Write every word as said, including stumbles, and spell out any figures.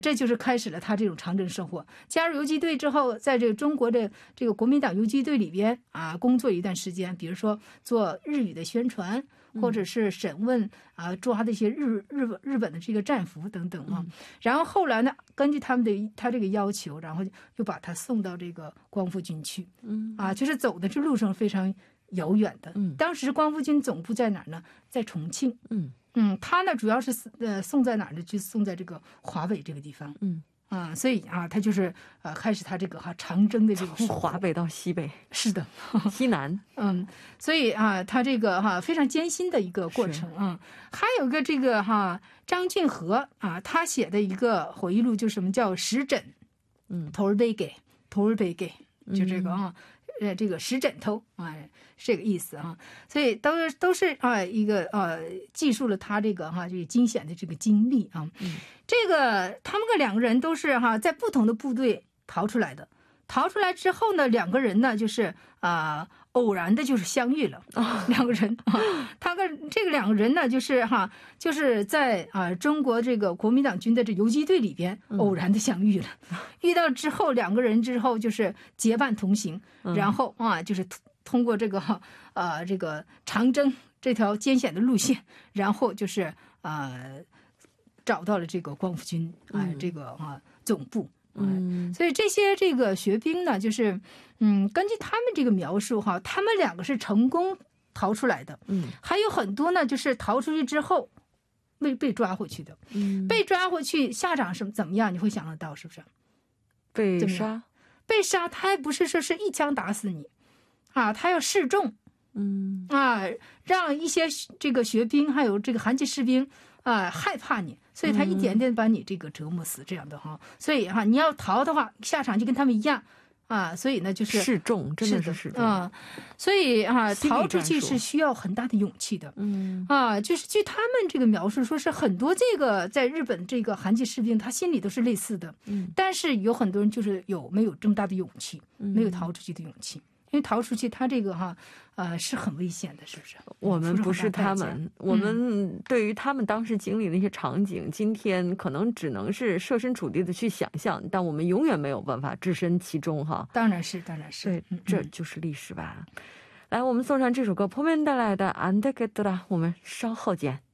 这就是开始了他这种长征生活。加入游击队之后，在这个中国的这个国民党游击队里边啊工作一段时间，比如说做日语的宣传，或者是审问啊抓的一些日日本日本的这个战俘等等啊。然后后来呢，根据他们的他这个要求，然后又把他送到这个光复军去。嗯啊，就是走的这路上非常遥远的。嗯，当时光复军总部在哪儿呢？在重庆。嗯。嗯，他呢主要是呃送在哪儿呢？就送在这个华北这个地方。嗯啊，所以啊，他就是呃开始他这个哈长征的这个从华北到西北， 是的， 西南。 嗯，所以啊，他这个哈非常艰辛的一个过程啊。还有个这个哈张俊和啊，他写的一个回忆录，就什么叫石枕，嗯，头儿背给头儿背给，就这个啊。呃，这个石枕头啊，是这个意思啊，所以都是都是啊一个呃，记述了他这个哈这个惊险的这个经历啊。嗯，这个他们个两个人都是哈在不同的部队逃出来的，逃出来之后呢，两个人呢就是啊、呃、偶然的就是相遇了，哦、两个人啊，他跟这个两个人呢就是哈就是在啊、呃、中国这个国民党军的这游击队里边偶然的相遇了，嗯、遇到之后两个人之后就是结伴同行。然后啊，就是通过这个呃这个长征这条艰险的路线，然后就是呃找到了这个光复军啊、呃、这个啊总部。嗯，所以这些这个学兵呢，就是嗯，根据他们这个描述哈，他们两个是成功逃出来的。嗯，还有很多呢，就是逃出去之后被被抓回去的。嗯，被抓回去下场是怎么样？你会想得到是不是？ 被杀。 被杀，他还不是说是一枪打死你，啊，他要示众，嗯啊，让一些这个学兵还有这个韩籍士兵啊害怕你，所以他一点点把你这个折磨死，这样的哈。所以哈，你要逃的话，下场就跟他们一样啊。所以呢，就是示众，真的是示众啊。所以啊，逃出去是需要很大的勇气的，嗯啊，就是据他们这个描述，说是很多这个在日本这个韩籍士兵，他心里都是类似的，嗯，但是有很多人就是有没有这么大的勇气，没有逃出去的勇气。因为逃出去，他这个哈，呃，是很危险的，是不是？ 我们不是他们，我们对于他们当时经历的一些场景，嗯、今天可能只能是设身处地的去想象，但我们永远没有办法置身其中哈。 当然是，当然是， 对，嗯、这就是历史吧。来，我们送上这首歌，坡面带来的《安德给德拉》，我们稍后见。